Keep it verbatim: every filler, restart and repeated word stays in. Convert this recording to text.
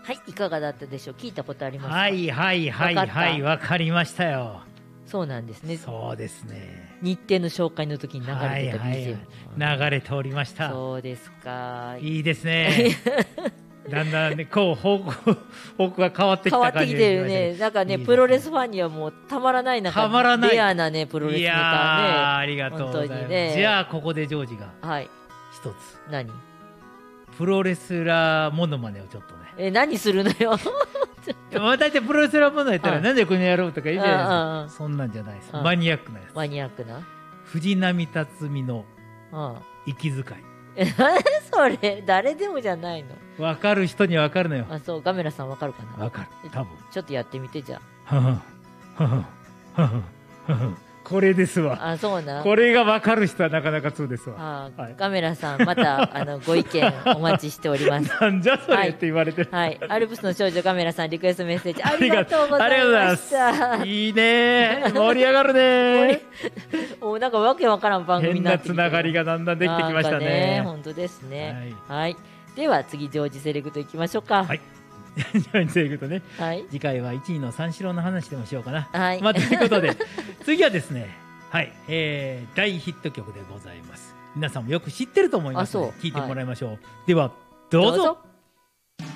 はい、いかがだったでしょう。聞いたことありますか？ はいはいはいはい、わかりましたよ。 そうなんですね。 そうですね。 日程の紹介の時に流れてた ビージーエム、 はいはい、流れておりました。 そうですか。 いいですね。だんだんね、こう方向方向が変わってきた感じで、 変わってきてるね。なんかね、いいね、プロレスファンにはもうたまらない中、たまらないレアなねプロレスネタね。いやありがとうございます。 ね、 じゃあここでジョージがはい一つ、 何プロレスラーモノマネをちょっとね。 え、何するのよ。 大体プロレスラーモノマネやったらなんでこの野郎とかいいじゃないですか。そんなんじゃないです。マニアックなやつ。 マニアックな藤波辰巳の息遣い。 え、それ誰でもじゃないの。 分かる人に分かるのよ。 あ、そう、ガメラさん分かるかな。 分かる、多分。 ちょっとやってみて。じゃあこれですわ。 あ、そうな。 これが分かる人はなかなかそうですわ。 あ、はい、ガメラさんまたあのご意見お待ちしております。 なんじゃそれって言われてる。 はい、はい、アルプスの少女ガメラさんリクエストメッセージありがとうございました。 いいね、盛り上がるね。 お、なんかわけわからん番組になってきて、 変なつながりがだんだんできてきましたね。 本当ですね。はい、はい、では次ジョージセレクトいきましょうか。 はい。ジョージセレクトね。 はい。 次回はいちいの三四郎の話でもしようかな。 はい。 まあ、ということで次はですね、はい、えー、大ヒット曲でございます。皆さんもよく知ってると思いますので聞いてもらいましょう。はい、ではどうぞ。どうぞ。